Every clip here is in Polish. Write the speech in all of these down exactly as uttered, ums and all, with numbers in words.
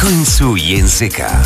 końcu języka.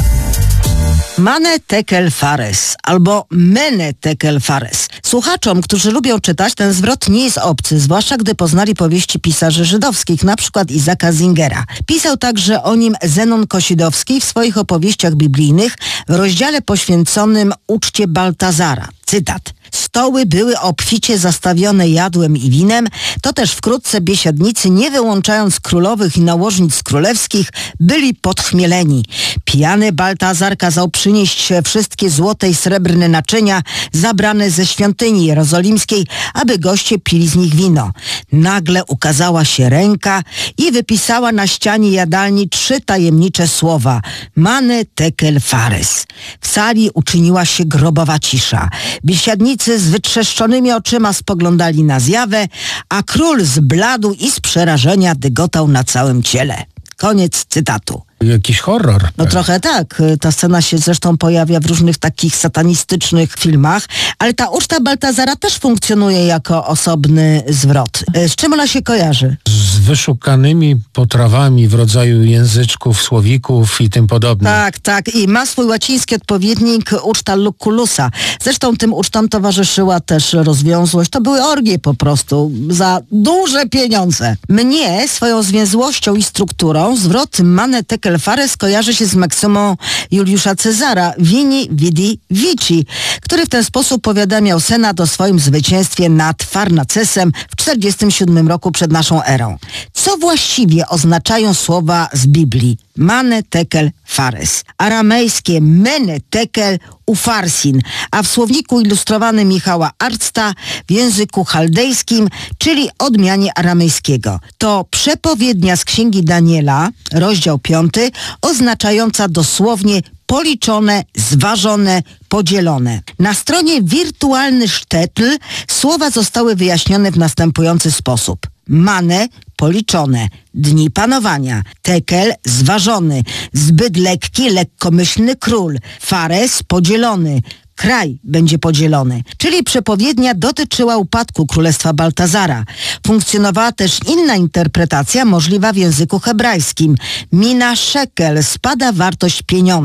Mane tekel fares albo mene tekel fares. Słuchaczom, którzy lubią czytać, ten zwrot nie jest obcy, zwłaszcza gdy poznali powieści pisarzy żydowskich, na przykład Izaka Zingera. Pisał także o nim Zenon Kosidowski w swoich opowieściach biblijnych w rozdziale poświęconym uczcie Baltazara. Cytat. Stoły były obficie zastawione jadłem i winem, to też wkrótce biesiadnicy, nie wyłączając królowych i nałożnic królewskich, byli podchmieleni. Pijany Baltazar kazał przynieść wszystkie złote i srebrne naczynia zabrane ze świątyni jerozolimskiej, aby goście pili z nich wino. Nagle ukazała się ręka i wypisała na ścianie jadalni trzy tajemnicze słowa. Mane tekel fares. W sali uczyniła się grobowa cisza. Biesiadnicy z wytrzeszczonymi oczyma spoglądali na zjawę, a król zbladł i z przerażenia dygotał na całym ciele. Koniec cytatu. Jakiś horror. No trochę tak. Ta scena się zresztą pojawia w różnych takich satanistycznych filmach, ale ta uczta Baltazara też funkcjonuje jako osobny zwrot. Z czym ona się kojarzy? Z wyszukanymi potrawami w rodzaju języczków, słowików i tym podobne. Tak, tak. I ma swój łaciński odpowiednik uczta Luculusa. Zresztą tym ucztom towarzyszyła też rozwiązłość. To były orgie po prostu za duże pieniądze. Mnie swoją zwięzłością i strukturą zwrot mane tekel fares kojarzy się z maksymą Juliusza Cezara Vini, Vidi, Vici, który w ten sposób powiadamiał Senat o swoim zwycięstwie nad Farnacesem w czterdziestym siódmym roku przed naszą erą. Co właściwie oznaczają słowa z Biblii? Mane tekel fares. Aramejskie mene tekel ufarsin, a w słowniku ilustrowanym Michała Arcta w języku chaldejskim, czyli odmianie aramejskiego. To przepowiednia z Księgi Daniela, rozdział piąty, oznaczająca dosłownie policzone, zważone, podzielone. Na stronie Wirtualny Sztetl słowa zostały wyjaśnione w następujący sposób. Mane policzone, dni panowania, tekel zważony, zbyt lekki, lekkomyślny król, fares podzielony, kraj będzie podzielony. Czyli przepowiednia dotyczyła upadku królestwa Baltazara. Funkcjonowała też inna interpretacja możliwa w języku hebrajskim. Mina shekel, spada wartość pieniądza.